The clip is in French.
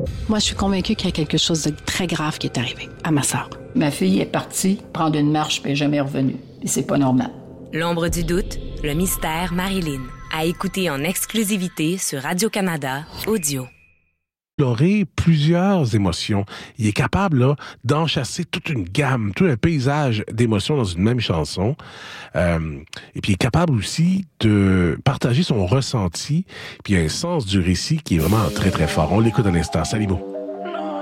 Moi, je suis convaincue qu'il y a quelque chose de très grave qui est arrivé à ma sœur. Ma fille est partie prendre une marche puis elle n'est jamais revenue. Et c'est pas normal. L'ombre du doute, le mystère Marilyn. À écouter en exclusivité sur Radio-Canada Audio. Explorer plusieurs émotions. Il est capable là, d'enchasser toute une gamme, tout un paysage d'émotions dans une même chanson. Et puis il est capable aussi de partager son ressenti. Puis il y a un sens du récit qui est vraiment très, très fort. On l'écoute un instant. Salut, beau.